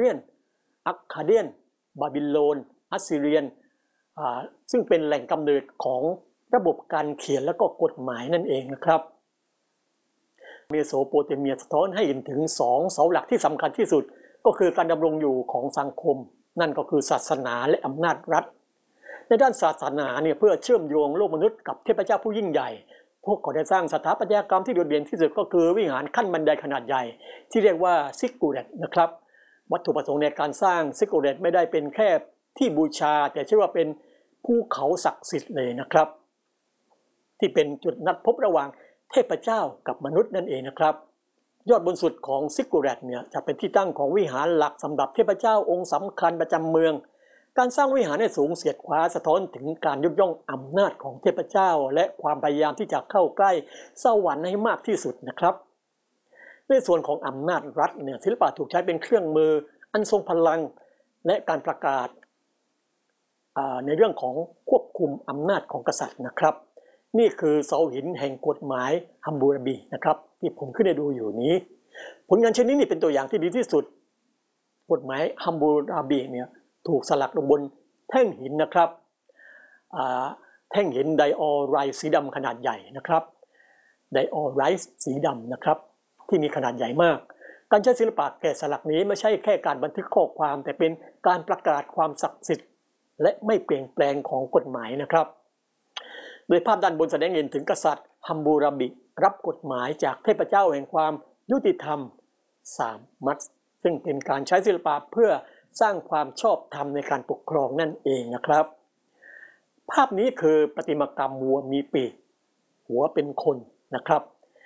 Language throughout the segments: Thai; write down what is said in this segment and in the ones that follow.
รียนอัคคาเดียนบาบิโลนอัสซีเรียนซึ่งเป็นแหล่งกำเนิดของระบบการเขียนและก็กฎหมายนั่นเองนะครับเมโสโปเตเมียสะท้อนให้เห็นถึง2เสาหลักที่สำคัญที่สุดก็คือการดำรงอยู่ของสังคมนั่นก็คือศาสนาและอำนาจรัฐในด้านศาสนาเนี่ยเพื่อเชื่อมโยงโลกมนุษย์กับเทพเจ้าผู้ยิ่งใหญ่พวกเขาได้สร้างสถาปัตยกรรมที่โดดเด่นที่สุดก็คือวิหารขั้นบันไดขนาดใหญ่ที่เรียกว่าซิกกูเรตนะครับวัตถุประสงค์ในการสร้างซิกกูเรตไม่ได้เป็นแค่ที่บูชาแต่เชื่อว่าเป็นภูเขาศักดิ์สิทธิ์เลยนะครับที่เป็นจุดนัดพบระหว่างเทพเจ้ากับมนุษย์นั่นเองนะครับยอดบนสุดของซิกกูเรตเนี่ยจะเป็นที่ตั้งของวิหารหลักสำหรับเทพเจ้าองค์สำคัญประจำเมืองการสร้างวิหารให้สูงเสียดขวาสะท้อนถึงการยกย่องอำนาจของเทพเจ้าและความพยายามที่จะเข้าใกล้สวรรค์ให้มากที่สุดนะครับในส่วนของอำนาจรัฐเนี่ยศิลปะถูกใช้เป็นเครื่องมืออันทรงพลังและการประกาศในเรื่องของควบคุมอำนาจของกษัตริย์นะครับนี่คือเสาหินแห่งกฎหมายฮัมบูราบีนะครับที่ผมขึ้นให้ดูอยู่นี้ผลงานชิ้นนี้เป็นตัวอย่างที่ดีที่สุดกฎหมายฮัมบูราบีเนี่ยถูกสลักลงบนแท่งหินนะครับแท่งหินไดออไรต์สีดำขนาดใหญ่นะครับไดออไรต์สีดำนะครับที่มีขนาดใหญ่มากการใช้ศิลปะแกะสลักนี้ไม่ใช่แค่การบันทึกข้อความแต่เป็นการประกาศความศักดิ์สิทธิ์และไม่เปลี่ยนแปลงของกฎหมายนะครับโดยภาพด้านบนแสดงเห็นถึงกษัตริย์ฮัมบูราบิรับกฎหมายจากเทพเจ้าแห่งความยุติธรรม3 มัตซึ่งเป็นการใช้ศิลปะเพื่อสร้างความชอบธรรมในการปกครองนั่นเองนะครับภาพนี้คือประติมากรรมวัวมีปีกหัวเป็นคนนะครับ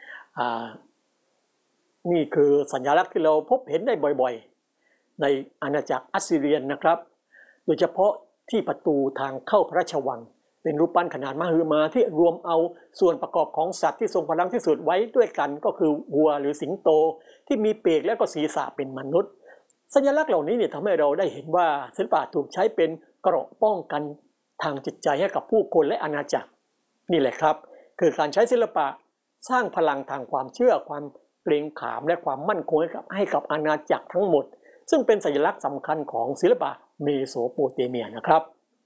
นี่คือสัญลักษณ์ที่เราพบเห็นได้บ่อยๆในอาณาจักรอัสซีเรียนนะครับโดยเฉพาะที่ประตูทางเข้าพระราชวังเป็นรูปปั้นขนาดมหึมาที่รวมเอาส่วนประกอบของสัตว์ที่ทรงพลังที่สุดไว้ด้วยกันก็คือวัวหรือสิงโตที่มีปีกและก็ศีรษะเป็นมนุษย์สัญลักษณ์เหล่านี้เนี่ยทำให้เราได้เห็นว่าศิลปะถูกใช้เป็นเกราะป้องกันทางจิตใจให้กับผู้คนและอาณาจักรนี่แหละครับคือการใช้ศิลปะสร้างพลังทางความเชื่อความเกรงขามและความมั่นคงให้กับอาณาจักรทั้งหมดซึ่งเป็นสัญลักษณ์สำคัญของศิลปะเมโสโปเตเมียนะครับ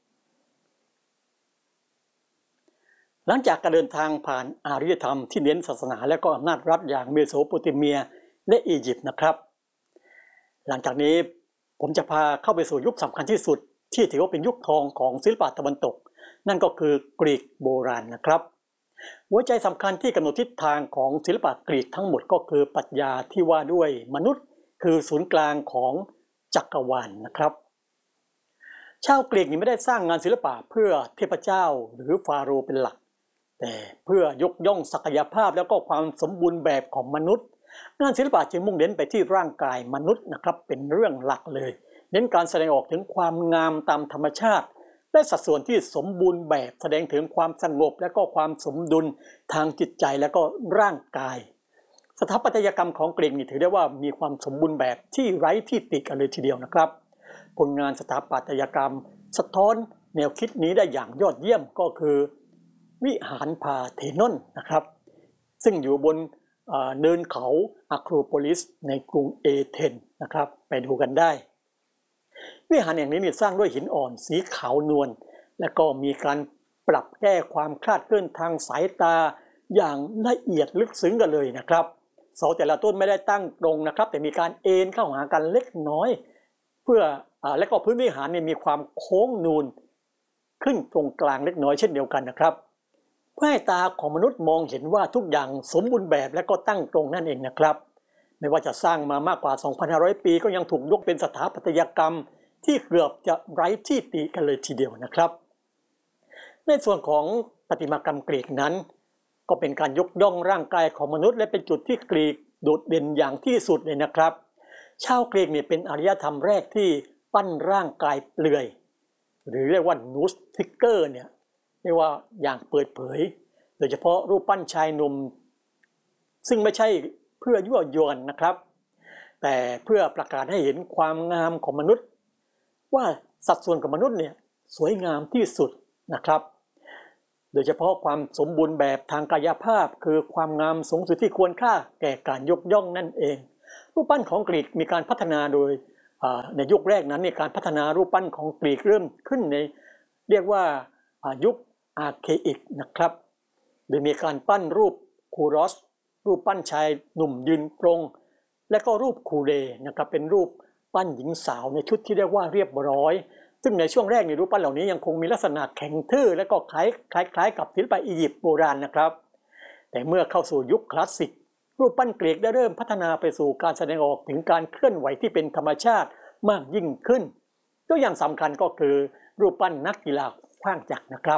หลังจากการเดินทางผ่านอารยธรรมที่เน้นศาสนาและก็อำนาจรัฐอย่างเมโสโปเตเมียและอียิปต์นะครับหลังจากนี้ผมจะพาเข้าไปสู่ยุคสำคัญที่สุดที่ถือว่าเป็นยุคทองของศิลปะตะวันตกนั่นก็คือกรีกโบราณนะครับหัวใจสำคัญที่กำหนดทิศทางของศิลปะกรีกทั้งหมดก็คือปรัชญาที่ว่าด้วยมนุษย์คือศูนย์กลางของจักรวาลนะครับชาวกรีกนี่ไม่ได้สร้างงานศิลปะเพื่อเทพเจ้าหรือฟาโรห์เป็นหลักแต่เพื่อยกย่องศักยภาพแล้วก็ความสมบูรณ์แบบของมนุษย์งานศิลปะจึงมุ่งเน้นไปที่ร่างกายมนุษย์นะครับเป็นเรื่องหลักเลยเน้นการแสดงออกถึงความงามตามธรรมชาติและสัดส่วนที่สมบูรณ์แบบแสดงถึงความสงบและก็ความสมดุลทางจิตใจและก็ร่างกายสถาปัตยกรรมของกรีกนี่ถือได้ว่ามีความสมบูรณ์แบบที่ไร้ที่ติกันเลยทีเดียวนะครับผลงานสถาปัตยกรรมสะท้อนแนวคิดนี้ได้อย่างยอดเยี่ยมก็คือวิหารพาเทนอนนะครับซึ่งอยู่บนเนินเขาอะโครโพลิสในกรุงเอเธนนะครับไปดูกันได้วิหารแห่งนี้สร้างด้วยหินอ่อนสีขาวนวลและก็มีการปรับแก้ความคลาดเคลื่อนทางสายตาอย่างละเอียดลึกซึ้งกันเลยนะครับเสาแต่ละต้นไม่ได้ตั้งตรงนะครับแต่มีการเอ็นเข้าหากันเล็กน้อยเพื่อและก็พื้นวิหารมีความโค้งนูนขึ้นตรงกลางเล็กน้อยเช่นเดียวกันนะครับเพื่อให้ตาของมนุษย์มองเห็นว่าทุกอย่างสมบูรณ์แบบและก็ตั้งตรงนั่นเองนะครับไม่ว่าจะสร้างมามากกว่า 2,500 ปีก็ยังถูกยกเป็นสถาปัตยกรรมที่เกือบจะไร้ที่ติกันเลยทีเดียวนะครับในส่วนของประติมากรรมกรีกนั้นก็เป็นการยกย่องร่างกายของมนุษย์และเป็นจุดที่กรีกโดดเด่นอย่างที่สุดเลยนะครับชาวกรีกเป็นอารยธรรมแรกที่ปั้นร่างกายเปลือยหรือเรียกว่านูสฟิกเกอร์เรียกว่าอย่างเปิดเผยโดยเฉพาะรูปปั้นชายหนุ่มซึ่งไม่ใช่เพื่อยั่วยวนนะครับแต่เพื่อประกาศให้เห็นความงามของมนุษย์ว่าสัดส่วนของมนุษย์สวยงามที่สุดนะครับโดยเฉพาะความสมบูรณ์แบบทางกายภาพคือความงามสูงสุดที่ควรค่าแก่การยกย่องนั่นเองรูปปั้นของกรีกมีการพัฒนาโดยในยุคแรกนั้นในการพัฒนารูปปั้นของกรีกเริ่มขึ้นในเรียกว่ายุคอาร์เคอิกนะครับโดยมีการปั้นรูปคูรอสรูปปั้นชายหนุ่มยืนตรงและก็รูปคูเรนะครับเป็นรูปปั้นหญิงสาวในชุดที่เรียกว่าเรียบร้อยซึ่งในช่วงแรกในรูปปั้นเหล่านี้ยังคงมีลักษณะแข็งทื่อและก็คล้ายกับศิลปะอียิปต์โบราณนะครับแต่เมื่อเข้าสู่ยุคคลาสสิกรูปปั้นกรีกได้เริ่มพัฒนาไปสู่การแสดงออกถึงการเคลื่อนไหวที่เป็นธรรมชาติมากยิ่งขึ้นตัวอย่างสำคัญก็คือรูปปั้นนักกีฬาขว้างจักรนะครับ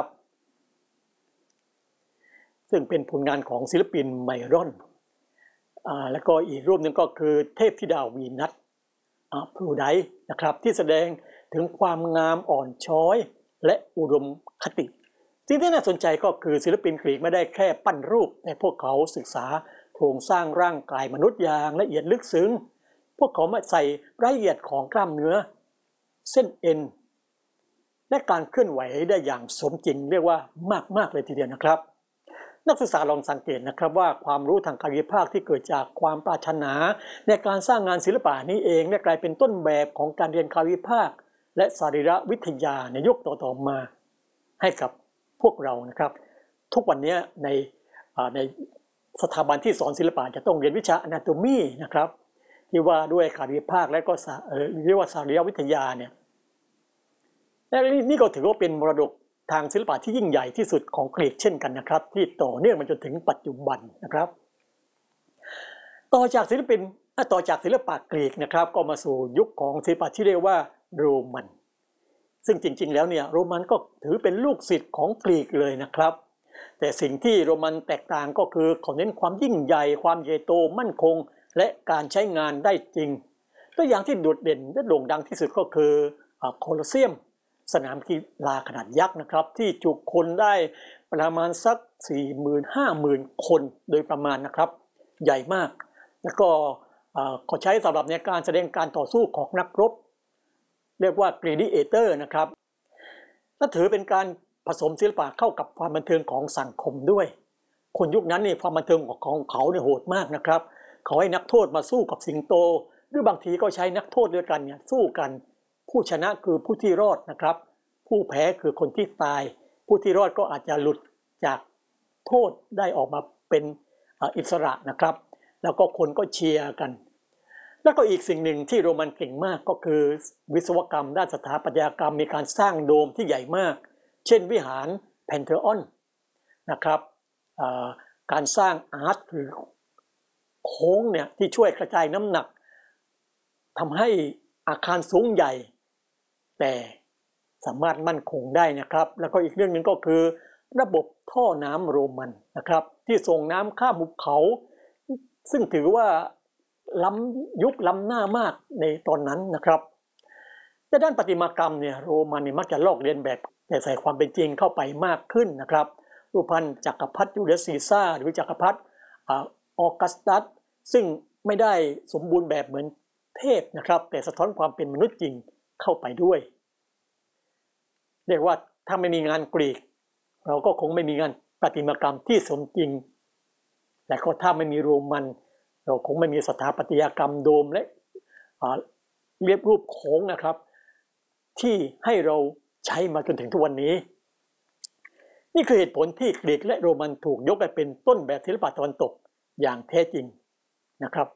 ซึ่งเป็นผลงานของศิลปินไมรอนแล้วก็อีกรูปหนึ่งก็คือเทพธิดาวีนัสโพรไดต์นะครับที่แสดงถึงความงามอ่อนช้อยและอุดมคติสิ่งที่น่าสนใจก็คือศิลปินกรีกไม่ได้แค่ปั้นรูปแต่พวกเขาศึกษาโครงสร้างร่างกายมนุษย์อย่างละเอียดลึกซึ้งพวกเขามาใส่รายละเอียดของกล้ามเนื้อเส้นเอ็นและการเคลื่อนไหวได้อย่างสมจริงเรียกว่ามากเลยทีเดียวนะครับนักศึกษาลองสังเกตนะครับว่าความรู้ทางกายภาพที่เกิดจากความปรารถนาในการสร้างงานศิลปะนี้เองได้กลายเป็นต้นแบบของการเรียนกายภาพและสรีรวิทยาในยุคต่อๆมาให้กับพวกเรานะครับทุกวันนี้ในสถาบันที่สอนศิลปะจะต้องเรียนวิชา Anatomy นะครับที่ว่าด้วยกายภาพและก็เรียกว่าสรีรวิทยาเนี่ยและนี่ก็ถือว่าเป็นมรดกทางศิลปะที่ยิ่งใหญ่ที่สุดของกรีกเช่นกันนะครับที่ต่อเนื่องมาจนถึงปัจจุบันนะครับต่อจากศิลปะกรีกนะครับก็มาสู่ยุคของศิลปะที่เรียกว่าโรมันซึ่งจริงๆแล้วเนี่ยโรมันก็ถือเป็นลูกศิษย์ของกรีกเลยนะครับแต่สิ่งที่โรมันแตกต่างก็คือเขาเน้นความยิ่งใหญ่ความใหญ่โตมั่นคงและการใช้งานได้จริงตัวอย่างที่โดดเด่นและโด่งดังที่สุดก็คือโคลอสเซียมสนามกีฬาขนาดยักษ์นะครับที่จุคนได้ประมาณสัก 40,000-50,000 คนโดยประมาณนะครับใหญ่มากแล้วก็เขาใช้สำหรับในการแสดงการต่อสู้ของนักรบเรียกว่า gladiator นะครับและถือเป็นการผสมศิลปะเข้ากับความบันเทิงของสังคมด้วยคนยุคนั้นนี่ความบันเทิงของเขาเนี่ยโหดมากนะครับเขาให้นักโทษมาสู้กับสิงโตหรือบางทีก็ใช้นักโทษด้วยกันเนี่ยสู้กันผู้ชนะคือผู้ที่รอดนะครับผู้แพ้คือคนที่ตายผู้ที่รอดก็อาจจะหลุดจากโทษได้ออกมาเป็นอิสระนะครับแล้วก็คนก็เชียร์กันแล้วก็อีกสิ่งหนึ่งที่โรมันเก่งมากก็คือวิศวกรรมด้านสถาปัตยกรรมมีการสร้างโดมที่ใหญ่มากเช่นวิหารแพนเทออนนะครับการสร้างอาร์ตหรือโค้งเนี่ยที่ช่วยกระจายน้ำหนักทำให้อาคารสูงใหญ่แต่สามารถมั่นคงได้นะครับแล้วก็อีกเรื่องหนึ่งก็คือระบบท่อน้ำโรมันนะครับที่ส่งน้ำข้ามภูเขาซึ่งถือว่ายุคล้ำหน้ามากในตอนนั้นนะครับแต่ด้านประติมากรรมเนี่ยโรมันมักจะลอกเลียนแบบแต่ใส่ความเป็นจริงเข้าไปมากขึ้นนะครับรูปปั้นจักรพรรดิจูเลียสซีซ่าร์หรือจักรพรรดิออกัสตัสซึ่งไม่ได้สมบูรณ์แบบเหมือนเทพนะครับแต่สะท้อนความเป็นมนุษย์จริงเข้าไปด้วยเรียกว่าถ้าไม่มีงานกรีกเราก็คงไม่มีงานประติมากรรมที่สมจริงและก็ถ้าไม่มีโรมันเราคงไม่มีสถาปัตยกรรมโดมและเรียบรูปโค้งนะครับที่ให้เราใช้มาจนถึงทุกวันนี้นี่คือเหตุผลที่กรีกและโรมันถูกยกให้เป็นต้นแบบศิลปะตะวันตกอย่างแท้จริงนะครับ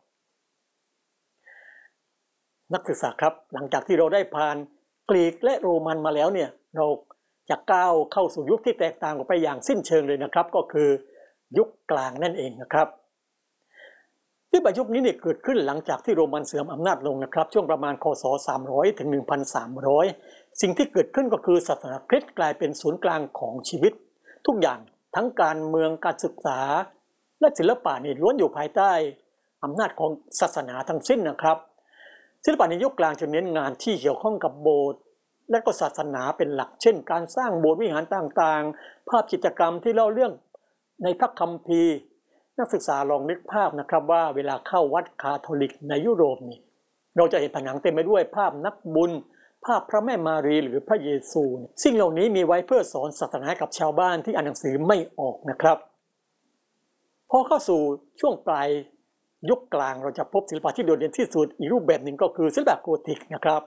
นักศึกษาครับหลังจากที่เราได้ผ่านกรีกและโรมันมาแล้วเนี่ยเราจะก้าวเข้าสู่ยุคที่แตกต่างออกไปอย่างสิ้นเชิงเลยนะครับก็คือยุคกลางนั่นเองนะครับที่ยุคนี้เนี่ยเกิดขึ้นหลังจากที่โรมันเสื่อมอำนาจลงนะครับช่วงประมาณคศ300ถึง1,300สิ่งที่เกิดขึ้นก็คือศาสนาคริสต์กลายเป็นศูนย์กลางของชีวิตทุกอย่างทั้งการเมืองการศึกษาและศิลปะนี่ล้วนอยู่ภายใต้อำนาจของศาสนาทั้งสิ้นนะครับศิลปะในยุคกลางจะเน้นงานที่เกี่ยวข้องกับโบสถ์และก็ศาสนาเป็นหลักเช่นการสร้างโบสถ์วิหารต่างๆภาพจิตรกรรมที่เล่าเรื่องในพระคัมภีร์นักศึกษาลองนึกภาพนะครับว่าเวลาเข้าวัดคาทอลิกในยุโรปนี่เราจะเห็นผนังเต็มไปด้วยภาพนักบุญภาพพระแม่มารีหรือพระเยซูสิ่งเหล่านี้มีไว้เพื่อสอนศาสนาให้กับชาวบ้านที่อ่านหนังสือไม่ออกนะครับพอเข้าสู่ช่วงปลายยุคกลางเราจะพบศิลปะที่โดดเด่นที่สุดอีกรูปแบบหนึ่งก็คือศิลปะโกธิกนะครับ